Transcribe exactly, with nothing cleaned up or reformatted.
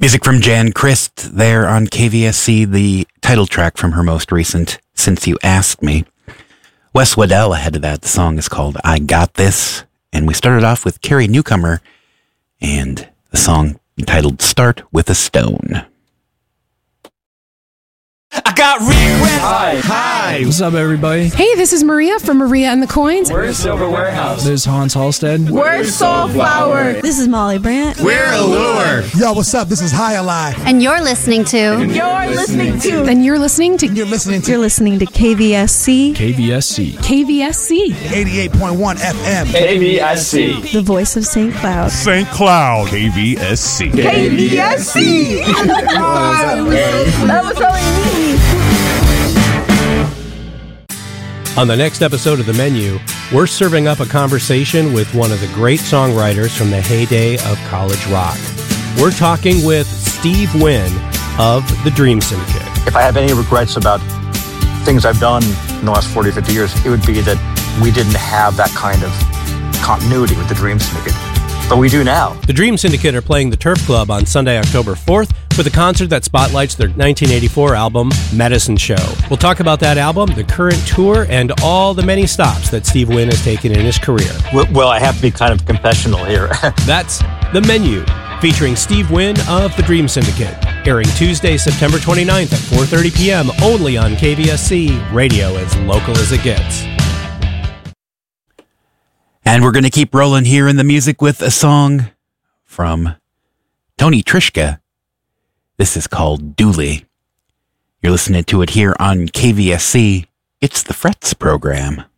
Music from Jan Christ there on K V S C, the title track from her most recent Since You Asked Me. Wes Waddell ahead of that. The song is called I Got This. And we started off with Carrie Newcomer and the song entitled Start With a Stone. I got regrets. Hi. Hi. What's up, everybody? Hey, this is Maria from Maria and the Coins. We're Silver Warehouse. This is Hans Halstead. We're Soulflower. This is Molly Brandt. We're Allure. Yo, what's up? This is High Alive. And you're listening to... And you're listening to... And you're listening to... You're listening to... You're listening to K V S C. K V S C. K V S C. eighty-eight point one F M. K V S C. The voice of Saint Cloud. Saint Cloud. K V S C. K V S C. That was really neat. On the next episode of The Menu, we're serving up a conversation with one of the great songwriters from the heyday of college rock. We're talking with Steve Wynn of the Dream Syndicate. If I have any regrets about things I've done in the last forty, fifty years, it would be that we didn't have that kind of continuity with the Dream Syndicate. But we do now. The Dream Syndicate are playing the Turf Club on Sunday, October fourth, with a concert that spotlights their nineteen eighty-four album, Medicine Show. We'll talk about that album, the current tour, and all the many stops that Steve Wynn has taken in his career. Well, well I have to be kind of confessional here. That's The Menu, featuring Steve Wynn of the Dream Syndicate, airing Tuesday, September twenty-ninth at four thirty p.m. only on K V S C, radio as local as it gets. And we're going to keep rolling here in the music with a song from Tony Trischka. This is called Dooley. You're listening to it here on K V S C. It's the Frets program.